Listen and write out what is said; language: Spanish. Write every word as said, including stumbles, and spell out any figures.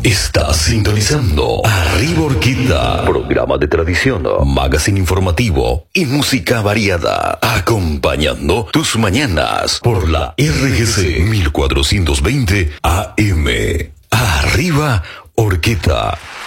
Estás sintonizando Arriba Orquídea, programa de tradición, magazine informativo y música variada, acompañando tus mañanas por la R G C mil cuatrocientos veinte A M. Arriba Orquídea.